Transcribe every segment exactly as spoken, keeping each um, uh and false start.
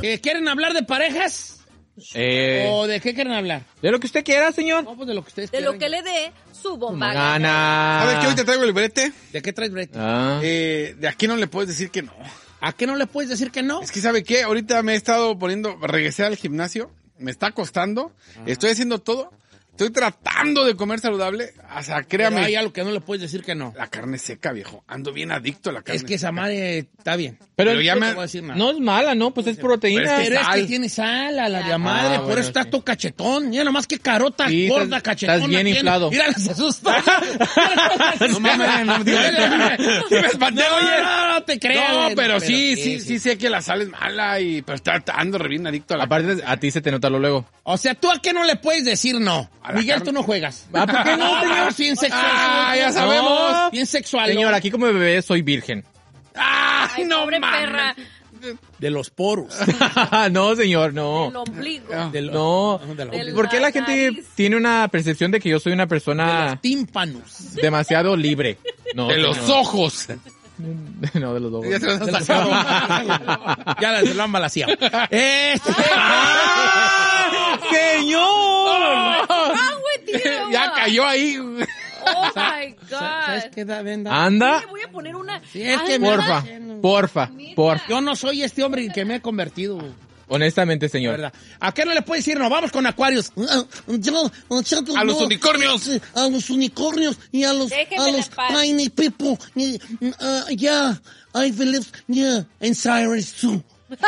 ¿Eh, ¿Quieren hablar de parejas? Eh, ¿O de qué quieren hablar? De lo que usted quiera, señor. No, pues de lo que ustedes De quieran. lo que le dé su bomba. Gana. A ver, que hoy te traigo el brete. ¿De qué traes, Brett? Ah. Eh, de aquí no le puedes decir que no. ¿A qué no le puedes decir que no? Es que, ¿sabe qué? Ahorita me he estado poniendo, regresé al gimnasio, me está costando, estoy haciendo todo, estoy tratando de comer saludable, o sea, créame. Pero hay algo que no le puedes decir que no. La carne seca, viejo, ando bien adicto a la carne Es que esa seca. madre está bien. Pero, Pero ya No me- te voy a decir nada. no es mala, ¿no? Pues es proteína. Pero es que sal. tiene sal a la de madre, Ah, por bueno, eso está sí. todo cachetón. Mira nomás que carota Sí, gorda, estás- cachetón. estás bien inflado. Mira, se asusta. No mames, no, sí me espanté, No, oye. no, no te creas. No, güey. pero sí, sí, sí sé que la sal es mala y, pero está, ando re bien adicto a la Aparte, a ti se te nota lo luego. O sea, ¿tú a qué no le puedes decir no? A la Miguel, carne. tú no juegas. Ah, ¿por qué no, señor? Bien sexual. Ah, ya sabemos. No. Bien sexual. Señor, aquí como bebé soy virgen. ¡Ay, Ay, no pobre mames! perra. De los poros. No, señor, El no. ombligo. De los- No. de los- Del- ¿Por qué la la gente nariz. tiene una percepción de que yo soy una de persona los tímpanos. demasiado libre? No, De los señor. ojos. No, de los ojos. Ya se los De has la- sacado. Ya la- se lo han balaseado. Este... ¡Ah! ¡Señor! ¡Ah, güey, tío! Ya cayó ahí. Oh, my ¿Sabes God. qué da, venda? Anda, Le voy a poner una... Sí, es Ay, que ¿verdad? porfa, porfa, porfa. Yo no soy este hombre en que me he convertido. Honestamente, La señor. verdad. ¿A qué no le puedes decir no? Vamos con acuarios. A los unicornios. A los unicornios y a los, Déjenme a en los paz. tiny people. Y, uh, yeah, I believe, yeah, and Cyrus too.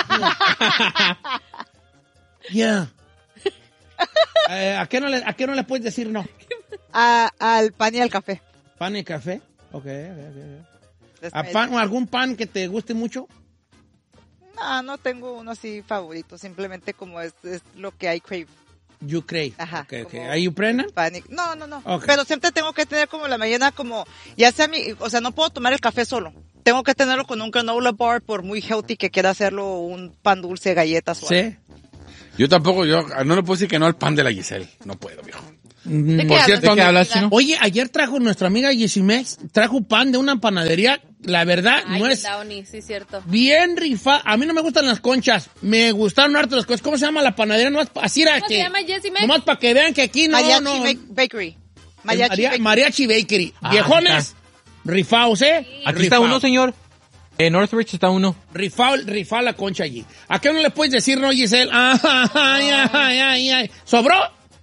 Yeah. Eh, ¿a, qué no le, ¿A qué no le puedes decir no? A- al pan y al café. ¿Pan y café? Ok, ok, ok. ¿A Después- pan, ¿Algún pan que te guste mucho? No, no tengo uno así favorito, simplemente como es, es lo que hay crave. You crave. Ajá. Okay, okay. como ¿Are you pregnant? pan y- No, no, no. Ok. Pero siempre tengo que tener como la mañana como, ya sea mi, o sea, no puedo tomar el café solo. Tengo que tenerlo con un granola bar por muy healthy que quiera hacerlo, un pan dulce, galletas o algo. Sí. Yo tampoco, yo no le puedo decir que no al pan de la Giselle. No puedo, viejo. ¿De Por qué cierto, ¿De qué ando- hablas, chino? Oye, ayer trajo nuestra amiga Yesimex, trajo pan de una panadería, la verdad, Ay, no el es Downy, sí, cierto. bien rifa. A mí no me gustan las conchas, me gustaron harto las conchas. ¿Cómo se llama la panadería? Nomás, pa- así era ¿Cómo que, se llama, Yesimex? nomás para que vean que aquí no, Mariachi no. Ba- Bakery. el Mariachi Maria- Bakery. Mariachi Bakery. Ah, Viejones, rifaos, ¿eh? Aquí está Rifao. uno, señor. En Northridge está uno. Rifao, rifao la concha allí. ¿A qué no le puedes decir no, Giselle? Ah, ay, ay, ay, ay. ¿Sobró?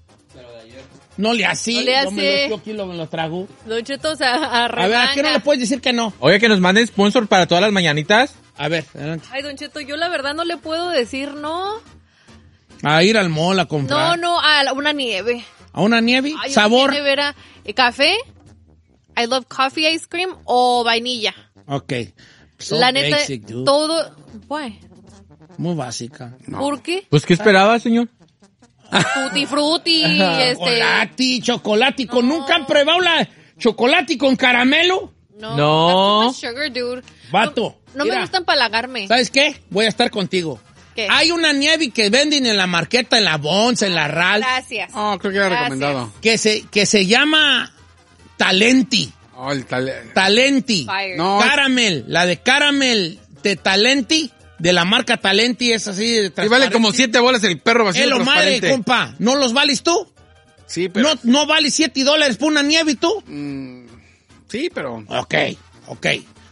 No le hace. No le Yo me hace. lo- yo aquí lo, me lo trago. Don Cheto, o sea, a A ver, ¿a qué no le puedes decir que no? Oye, que nos manden sponsor para todas las mañanitas. A ver, adelante. Ay, Don Cheto, yo la verdad no le puedo decir no. A ir al mall a No, comprar. no, a la- una nieve. ¿A una nieve? Ay, ¿Sabor? una nevera. Eh, ¿Café? I love coffee ice cream o vainilla. Ok. So la neta, basic, dude. todo... Why? Muy básica. ¿Por qué? Pues, ¿qué esperaba, señor? Tutti frutti, este... Chocolate, chocolate. Con ¿Nunca han probado la chocolate con caramelo? No. No. that's too much sugar, dude. Vato. No, no mira, me gustan palagarme. ¿Sabes qué? Voy a estar contigo. ¿Qué? Hay una nieve que venden en la marqueta, en la Bonds, en la R A L, Gracias. Oh, creo que era Gracias. recomendado. que se, que se llama Talenti. Oh, el tal... Talenti. Fire. No, Caramel. La de Caramel de Talenti, de la marca Talenti, es así de sí vale transparente. como siete bolas el perro vacío Es lo madre, transparente. compa. ¿No los vales tú? Sí, pero... ¿No, no vale siete dólares por una nieve tú? Mm, sí, pero... Ok, ok.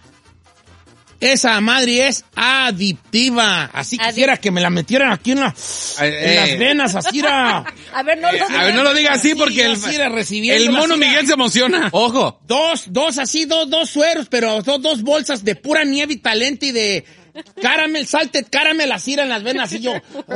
Esa madre es adictiva. Así Adic- quisiera que me la metieran aquí en, la, Ay, en eh. las venas, así era. A ver, no lo A ver, no lo diga así porque el, así era recibiendo el mono así era. Miguel se emociona. Ojo. Dos, dos así, dos, dos sueros, pero dos, dos bolsas de pura nieve y talento y de caramel, salted caramel, así eran las venas, así yo.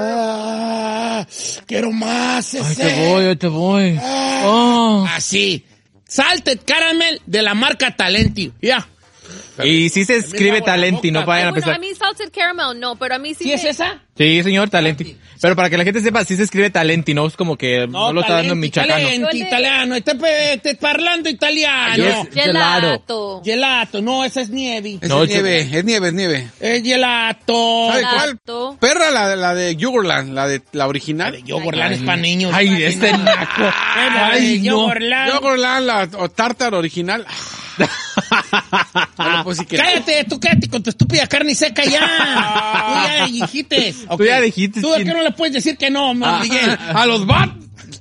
Ah, quiero más Ahí ese. te voy, ahí te voy. Ah, Oh. Así. Salted caramel de la marca Talenti. Ya. Y sí se escribe agua en la Talenti, no boca. vayan a Bueno, pensar. a mí salted caramel no, pero a mí sí ¿Sí me... es esa? Sí, señor, Talenti. Pero para que la gente sepa, sí se escribe Talenti, no es como que no, lo está dando en Talenti, michoacano. Talenti, Yo le- italiano. Estoy, pe- estoy parlando italiano. Yes. Gelato. Gelato, no, esa es nieve. Es No, nieve, es nieve, es nieve. Es gelato. ¿Sabe cuál? Gelato. Perra, la, la de Yogurtland, la de la La original. de Yogurtland es para niños. Ay, este naco. Ay, Ay, no. Yogurtland. Yogurtland, la o tártaro original. No le puedo decir que no. Cállate, tú cállate con tu estúpida carne seca ya. Tú ya dijiste. Tú ya dijiste. ¿Tú de qué no le puedes decir que no, Ah. Miguel? A los bat.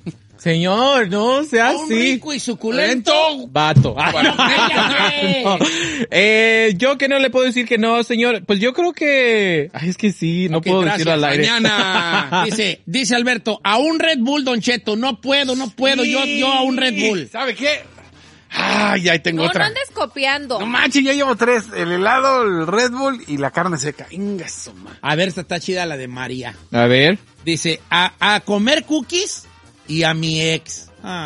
Señor, no sea A un así. rico y suculento. Vato. Bueno, cállate. No. Eh, yo que no le puedo decir que no, señor. Pues yo creo que... Ay, es que sí, no Ok, puedo gracias. decirlo al aire. Mañana. Dice, dice Alberto, a un Red Bull, Don Cheto, no puedo, no puedo, yo, yo a un Red Bull. ¿Sabe qué? Ay, ahí tengo No, no otra. andes copiando. No manches, ya llevo tres. El helado, el Red Bull y la carne seca. Inga su madre. A ver, esta está chida la de María. A ver. Dice, a, a comer cookies y a mi ex.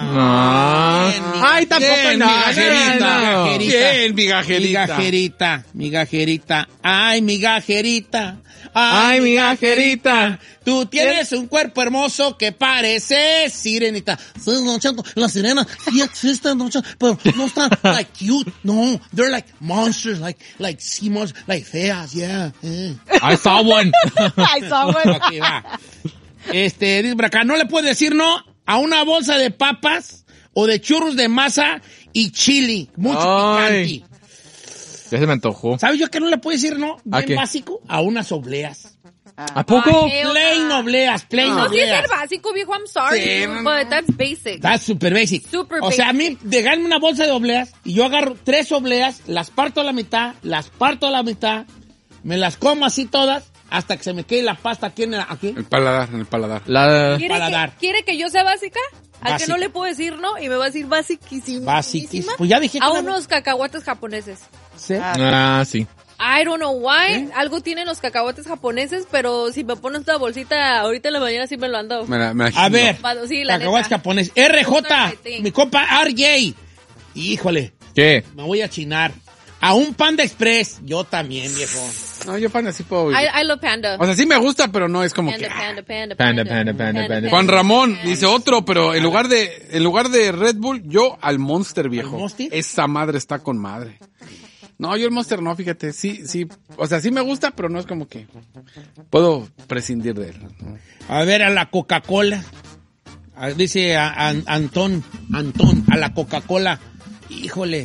Ah. bien, Ay, tampoco bien, no, migajerita, no, no. migajerita. Bien, migajerita. Migajerita, migajerita. Ay, migajerita. Ay, migajerita. Tú tienes un cuerpo hermoso que parece sirenita. Sí, Don Cheto, la sirena sí existen, Don Cheto, pero no están like cute. No, they're like monsters, like, like sea monsters, like feas, yeah. eh. I saw one. Ay, Samuel. Ok, va. Este, dice por acá, no le puedes decir no a una bolsa de papas o de churros de masa y chili. Mucho Ay. picante. Ya se me antojó. ¿Sabes yo que no le puedo decir no? ¿A Bien qué? básico, a unas obleas. ¿A poco? Ay, Plain obleas, plain No, sí es obleas. ser básico, viejo. I'm sorry, Sí, dude, no, but that's basic. That's super basic. Super o sea, a mí, basic. dejarme una bolsa de obleas y yo agarro tres obleas, las parto a la mitad, las parto a la mitad, me las como así todas, hasta que se me quede la pasta aquí en el, aquí. El paladar, en el paladar. La... ¿Quiere paladar. que, ¿Quiere que yo sea básica? Al Básica. que no le puedo decir no y me va a decir basiquísima. Basiquísima. Pues ya dije que A era- unos cacahuates japoneses. ¿Sí? Ah, sí. I don't know why. Algo tienen los cacahuates japoneses, pero si me pones esta bolsita ahorita en la mañana sí me lo ando. Me la, me la A ver, Vado, sí, la cacahuates neta. japonés. R J, Sí. mi compa R J. Híjole, ¿Qué? me voy a chinar. A un Panda Express. Yo también, viejo. No, yo fan así puedo vivir. I, I love panda. O sea, sí me gusta, pero no es como Panda, que... panda, panda, Panda, panda, panda, panda. Juan Ramón dice otro, pero en lugar de en lugar de Red Bull, yo al Monster, viejo. ¿Al Monster? Esa madre está con madre. No, yo el Monster no, fíjate, sí, sí, o sea, sí me gusta, pero no es como que puedo prescindir de él. A ver, a la Coca-Cola. Ah, Dice a, a- Antón, Antón, a la Coca-Cola. Híjole.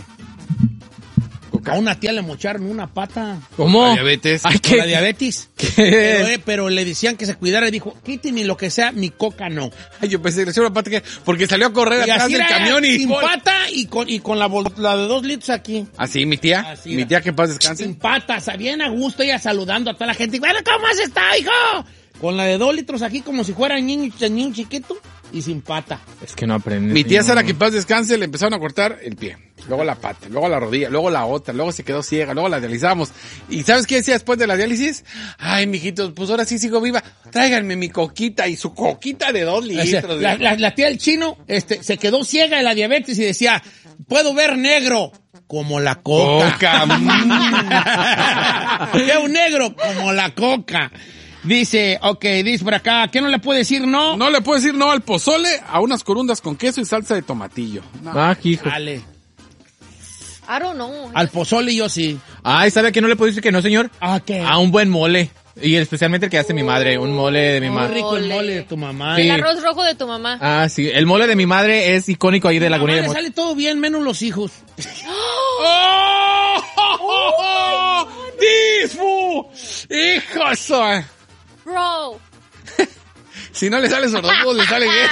A una tía le mocharon una pata. ¿Cómo? La diabetes. Ay, Con ¿qué? la diabetes. ¿Qué? Pero, eh, pero le decían que se cuidara y dijo, quíteme lo que sea, mi coca no. Ay, yo pensé que le hicieron una pata que porque salió a correr Y atrás así del era, camión y sin pata y con, y con la, bol- la de dos litros aquí. así mi tía, Así mi era. tía que en paz Sin descanse. patas, bien a gusto, ella saludando a toda la gente. Bueno, ¿cómo has estado, hijo? Con la de dos litros aquí como si fuera niño, niño chiquito y sin pata. Es que no aprende. Mi tía señor. Sara que en paz descanse le empezaron a cortar el pie, luego la pata, luego la rodilla, luego la otra, luego se quedó ciega, luego la dializamos. ¿Y sabes qué decía después de la diálisis? Ay, mijitos, pues ahora sí sigo viva. Tráiganme mi coquita y su coquita de dos O sea, litros. la, la- la tía del chino este, se quedó ciega de la diabetes y decía, puedo ver negro como la coca. Coca. mm. Veo negro como la coca. Dice, ok, dice por acá, ¿qué no le puede decir no? No le puedo decir no al pozole, a unas corundas con queso y salsa de tomatillo. No. Ah, hijo. Dale. I don't know. Al pozole yo sí. Ay, ¿sabe a qué no le puedo decir que no, señor? ¿A qué? A un buen mole. Y especialmente el que hace mi madre. Un mole de mi Muy madre. rico el Mole. mole de tu mamá. Sí. El arroz rojo de tu mamá. Ah, sí. El mole de mi madre es icónico ahí de A la Laguna mamá de le Mot- sale todo bien, menos los hijos. ¡Oh! ¡Disfu! ¡Hijo eso! Bro. Si no le sale sordomudo, le sale gay.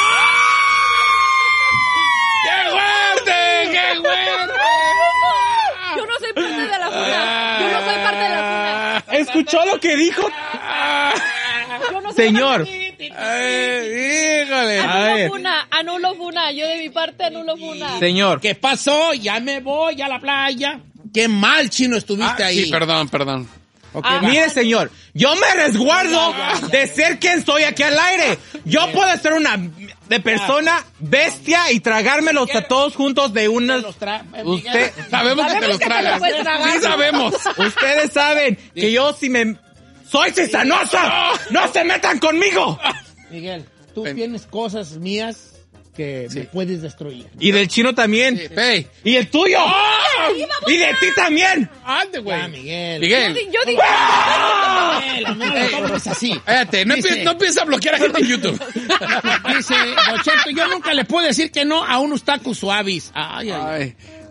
¡Qué fuerte! ¡Qué fuerte! Yo no soy parte de la funa. Yo no soy parte de la funa. ¿Escuchó lo que dijo? Yo no soy Señor. Ay, híjole. A ver. Anulo funa, anulo funa. Yo de mi parte anulo funa. Señor. ¿Qué pasó? Ya me voy a la playa. Qué mal, chino, estuviste Ah, ahí. sí, perdón, perdón. Ok, Ah, va. Mire, señor, yo me resguardo de ser quien soy aquí al aire. Yo puedo ser una de persona bestia y tragármelos a todos juntos de una... Los tra- eh, Usted, Sabemos que te Sabemos los que te tragas. los puedes tragar. Sí sabemos. ustedes saben que yo si me... ¡Soy cisanosa! ¡No se metan conmigo! Miguel, tú Ven. tienes cosas mías que me puedes destruir. Y del chino también. Hey. ¡Y el tuyo! ¡Y de ti también! Ande, Ya, güey. Miguel. Miguel. Yo digo. Miguel, no me lo tomes así. Espérate, no, Dice- empie- no empieza a bloquear a gente en YouTube. Dice, Don Cheto, yo nunca le puedo decir que no a unos tacos suaves. Ay, ay, ay. Ay.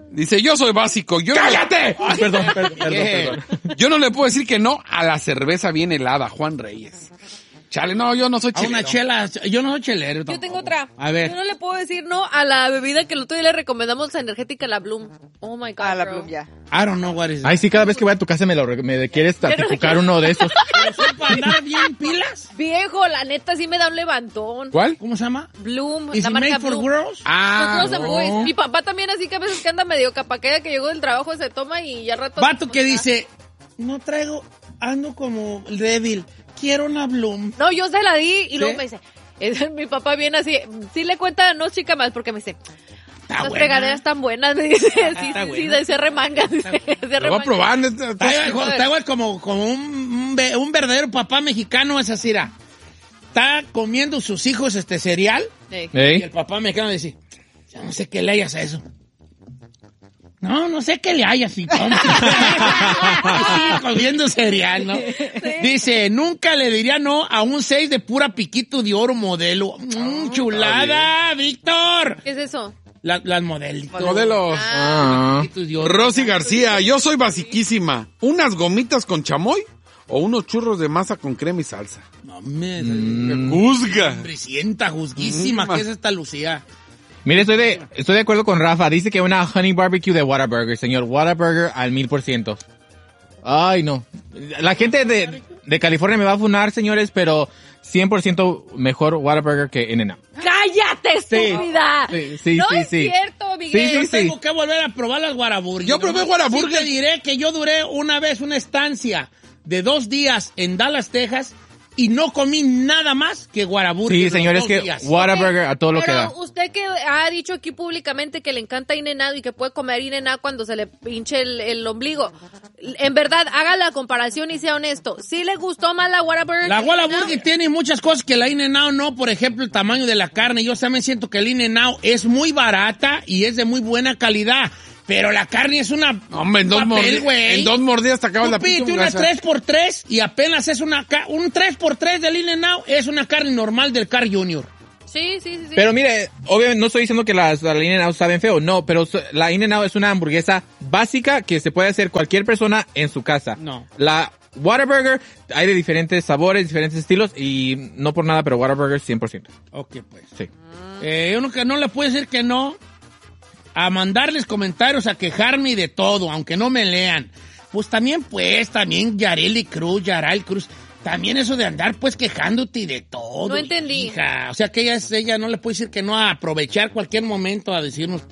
Dice, yo soy básico. Yo ¡Cállate! No... Perdón, perdón, perdón, ¿Qué? perdón. Yo no le puedo decir que no a la cerveza bien helada, Juan Reyes. Chale, no, yo no soy A chelero. una chela, yo no soy chelero Yo tampoco. tengo otra. A ver. Yo no le puedo decir no a la bebida que el otro día le recomendamos, la energética, la Bloom. Oh my God, Ah, la bro. Bloom, ya. I don't know what is Ay, sí, cada vez que voy a tu casa me lo re- me quieres tatificar uno de esos. ¿Pero son para andar bien pilas? Viejo, la neta sí me da un levantón. ¿Cuál? ¿Cómo se llama? Bloom, ¿Is la it marca made for Bloom. girls? Ah, Los Girls and no. Boys. Mi papá también así que a veces que anda medio capaqueya que llegó del trabajo se toma y ya rato... Vato que dice, no traigo, ando como débil, quiero una Bloom. No, yo se la di y luego ¿Sí? me dice... es- mi papá viene así, sí le cuenta, no chica más, porque me dice... Está Las buena. fregaderas están buenas, me dice. Sí, está sí, sí, buena. se remanga. Dice, se Lo voy a remanga. probar. neta. Está igual, está igual como, como un, un, ve- un verdadero papá mexicano, es así, era. Está comiendo sus hijos este cereal Sí. y el ¿Eh? papá mexicano dice, yo no sé qué le hayas a eso. No, no sé qué le hayas y come. Sigue comiendo cereal, ¿no? Dice, nunca le diría no a un seis de pura piquito de oro modelo. Mm, chulada, Víctor. ¿Qué es eso? La- las modelitos. Modelos. Ah. Piquitos de oro. Rosy García, yo soy basiquísima. ¿Unas gomitas con chamoy o unos churros de masa con crema y salsa? No, me... Me juzga. Hombrecienta, juzguísima, Mm, ¿qué es esta Lucía? Mire, estoy de, estoy de acuerdo con Rafa. Dice que una honey barbecue de Whataburger, señor. Whataburger al mil por ciento. Ay, no. La gente de, de California me va a funar, señores, pero cien por ciento mejor Whataburger que In-N-Out. ¡Cállate, Sí. estúpida! Sí, sí, no sí, es sí. cierto, Miguel. Sí, Yo sí, tengo que volver a probar las Whataburger. Yo probé Nomás Whataburger. Sí te diré que yo duré una vez una estancia de dos días en Dallas, Texas, y no comí nada más que Whataburger. Sí, los señores, dos que días. Whataburger a todo lo que Pero da. usted que ha dicho aquí públicamente que le encanta In-N-Out y que puede comer In-N-Out cuando se le pinche el, el ombligo. En verdad, haga la comparación y sea honesto. ¿Sí le gustó más la Whataburger? La que Whataburger In-N-Out? tiene muchas cosas que la In-N-Out no, por ejemplo, el tamaño de la carne. Yo también siento que el In-N-Out es muy barata y es de muy buena calidad. Pero la carne es una... Hombre, en dos, papel, mordi- güey. en dos mordidas te acabas Tú la pídete pinche una hamburguesa. tres por tres y apenas es una... ca- Un tres por tres del In-N-Out es una carne normal del Carl junior Sí, sí, sí. sí. Pero mire, obviamente no estoy diciendo que las, la In-N-Out saben feo, no, pero so- la In-N-Out es una hamburguesa básica que se puede hacer cualquier persona en su casa. No. La Whataburger hay de diferentes sabores, diferentes estilos y no por nada, pero Whataburger cien por ciento. Ok, pues. Sí. Eh, yo nunca no le puedo decir que no a mandarles comentarios, a quejarme de todo, aunque no me lean. Pues también, pues, también Yareli Cruz, Yaral Cruz, también eso de andar, pues, quejándote y de todo. No entendí. Hija. O sea, que ella, es, ella no le puede decir que no a aprovechar cualquier momento a decirnos